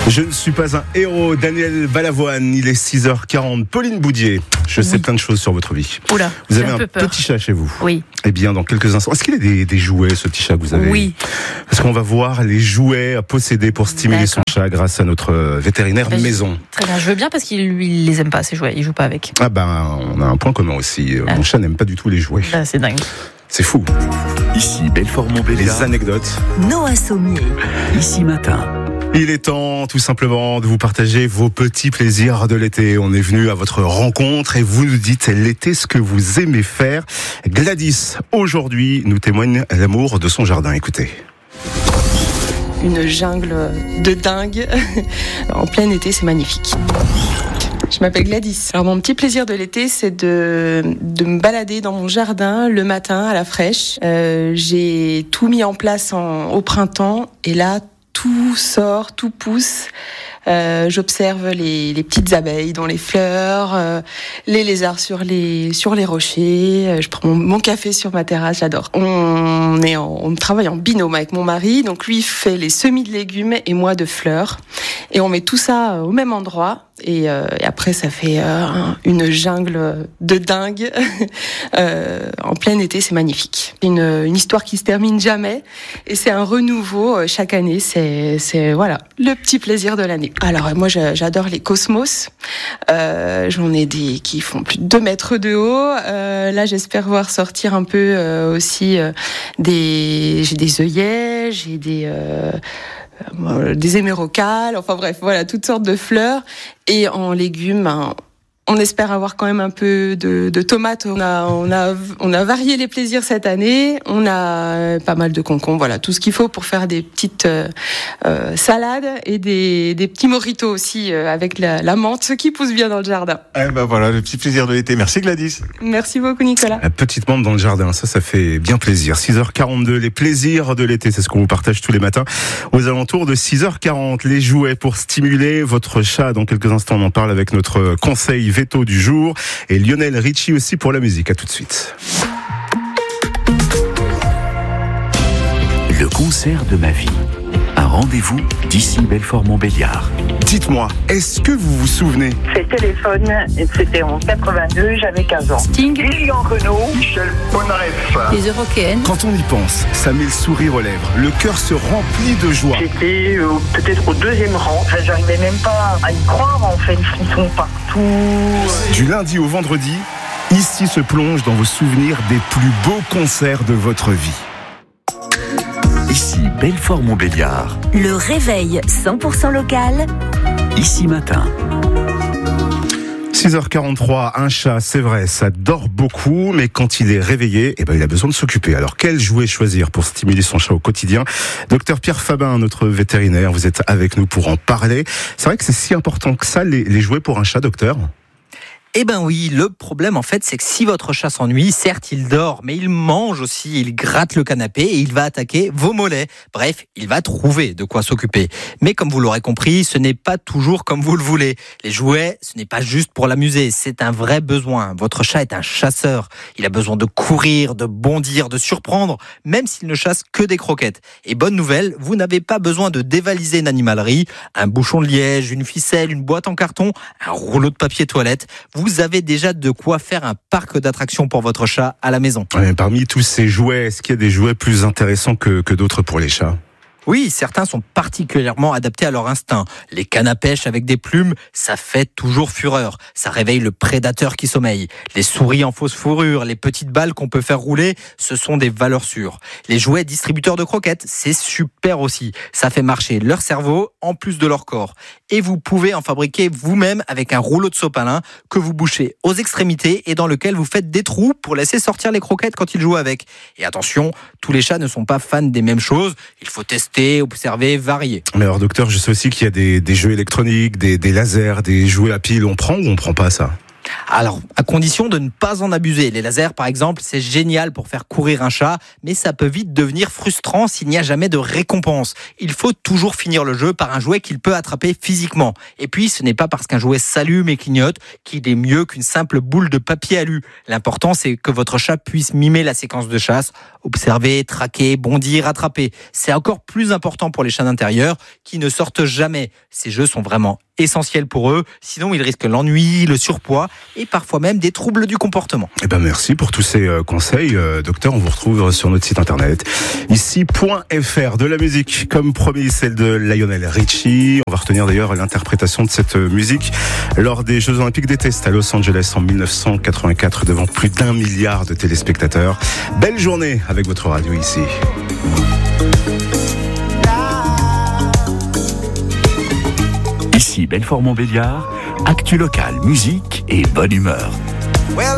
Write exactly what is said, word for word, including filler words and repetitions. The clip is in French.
Je ne suis pas un héros, Daniel Balavoine, il est six heures quarante. Pauline Boudier, je sais oui. plein de choses sur votre vie. Oula, vous avez un, un peu petit chat chez vous. Oui. Eh bien, dans quelques instants, est-ce qu'il a des, des jouets, ce petit chat que vous avez? Oui. Parce qu'on va voir les jouets à posséder pour stimuler D'accord. son chat grâce à notre vétérinaire ben, maison. Très bien, je veux bien parce qu'il il les aime pas, ces jouets, il joue pas avec. Ah ben, on a un point commun aussi. Ah. Mon chat n'aime pas du tout les jouets. Ben, c'est dingue. C'est fou. Ici Belfort-Montbéliard. Les anecdotes. Noah Sommier. Ici Matin. Il est temps tout simplement de vous partager vos petits plaisirs de l'été. On est venu à votre rencontre et vous nous dites l'été ce que vous aimez faire. Gladys, aujourd'hui, nous témoigne l'amour de son jardin. Écoutez. Une jungle de dingue. En plein été, c'est magnifique. Je m'appelle Gladys. Alors mon petit plaisir de l'été, c'est de, de me balader dans mon jardin le matin à la fraîche. Euh, j'ai tout mis en place en, au printemps et là, tout sort, tout pousse. Euh, j'observe les, les petites abeilles dans les fleurs, euh, les lézards sur les sur les rochers. Euh, je prends mon, mon café sur ma terrasse, j'adore. On est en, on travaille en binôme avec mon mari, donc lui fait les semis de légumes et moi de fleurs, et on met tout ça au même endroit. Et, euh, et après, ça fait euh, une jungle de dingue. euh, en plein été, c'est magnifique. Une, une histoire qui se termine jamais, et c'est un renouveau euh, chaque année. C'est, c'est voilà le petit plaisir de l'année. Alors moi, j'adore les cosmos. Euh, j'en ai des qui font plus de deux mètres de haut. Euh, là, j'espère voir sortir un peu euh, aussi euh, des. J'ai des œillets, j'ai des. Euh, des émérocales, enfin bref, voilà, toutes sortes de fleurs. Et en légumes, ben, on espère avoir quand même un peu de, de tomates. On a, on a, on a varié les plaisirs cette année. On a pas mal de concombres, voilà, tout ce qu'il faut pour faire des petites euh, euh, salades et des, des petits mojitos aussi euh, avec la, la menthe qui pousse bien dans le jardin. Eh ben voilà, le petit plaisir de l'été. Merci Gladys. Merci beaucoup Nicolas. La petite menthe dans le jardin, ça, ça fait bien plaisir. six heures quarante-deux, les plaisirs de l'été, c'est ce qu'on vous partage tous les matins aux alentours de six heures quarante. Les jouets pour stimuler votre chat. Dans quelques instants, on en parle avec notre conseil veto du jour et Lionel Richie aussi pour la musique. À tout de suite. Le concert de ma vie. Un rendez-vous d'ici Belfort-Montbéliard. Dites-moi, est-ce que vous vous souvenez? C'est Téléphone, c'était en quatre-vingt-deux, j'avais quinze ans. Sting, Lilian Renaud, Michel Polnareff. les Européennes. Quand on y pense, ça met le sourire aux lèvres. Le cœur se remplit de joie. J'étais euh, peut-être au deuxième rang. Enfin, j'arrivais même pas à y croire, en fait. Ils sont partout. Du lundi au vendredi, ici se plonge dans vos souvenirs des plus beaux concerts de votre vie. Ici Belfort-Montbéliard. Le réveil cent pour cent local. Ici Matin. six heures quarante-trois, un chat, c'est vrai, ça dort beaucoup, mais quand il est réveillé, eh ben, il a besoin de s'occuper. Alors, quel jouet choisir pour stimuler son chat au quotidien? Docteur Pierre Fabin, notre vétérinaire, vous êtes avec nous pour en parler. C'est vrai que c'est si important que ça, les, les jouets pour un chat, docteur? Eh ben oui, le problème en fait, c'est que si votre chat s'ennuie, certes il dort, mais il mange aussi, il gratte le canapé et il va attaquer vos mollets. Bref, il va trouver de quoi s'occuper. Mais comme vous l'aurez compris, ce n'est pas toujours comme vous le voulez. Les jouets, ce n'est pas juste pour l'amuser, c'est un vrai besoin. Votre chat est un chasseur. Il a besoin de courir, de bondir, de surprendre, même s'il ne chasse que des croquettes. Et bonne nouvelle, vous n'avez pas besoin de dévaliser une animalerie, un bouchon de liège, une ficelle, une boîte en carton, un rouleau de papier toilette. Vous avez déjà de quoi faire un parc d'attractions pour votre chat à la maison. Ouais, parmi tous ces jouets, est-ce qu'il y a des jouets plus intéressants que, que d'autres pour les chats ? Oui, certains sont particulièrement adaptés à leur instinct. Les cannes à pêche avec des plumes, ça fait toujours fureur. Ça réveille le prédateur qui sommeille. Les souris en fausse fourrure, les petites balles qu'on peut faire rouler, ce sont des valeurs sûres. Les jouets distributeurs de croquettes, c'est super aussi. Ça fait marcher leur cerveau en plus de leur corps. Et vous pouvez en fabriquer vous-même avec un rouleau de sopalin que vous bouchez aux extrémités et dans lequel vous faites des trous pour laisser sortir les croquettes quand ils jouent avec. Et attention, tous les chats ne sont pas fans des mêmes choses. Il faut tester, observer, varier. Mais alors docteur, je sais aussi qu'il y a des, des jeux électroniques, des, des lasers, des jouets à pile. On prend ou on prend pas ça ? Alors, à condition de ne pas en abuser. Les lasers, par exemple, c'est génial pour faire courir un chat, mais ça peut vite devenir frustrant s'il n'y a jamais de récompense. Il faut toujours finir le jeu par un jouet qu'il peut attraper physiquement. Et puis, ce n'est pas parce qu'un jouet s'allume et clignote qu'il est mieux qu'une simple boule de papier alu. L'important, c'est que votre chat puisse mimer la séquence de chasse, observer, traquer, bondir, attraper. C'est encore plus important pour les chats d'intérieur qui ne sortent jamais. Ces jeux sont vraiment essentiels pour eux, sinon ils risquent l'ennui, le surpoids et parfois même des troubles du comportement. Eh ben merci pour tous ces euh, conseils, euh, docteur. On vous retrouve sur notre site internet ici point f r. De la musique, comme promis, celle de Lionel Richie. On va retenir d'ailleurs l'interprétation de cette musique lors des Jeux Olympiques d'été à Los Angeles en dix-neuf cent quatre-vingt-quatre devant plus d'un milliard de téléspectateurs. Belle journée avec votre radio ici. Ici Belfort-Montbéliard, actu local, musique et bonne humeur. Well,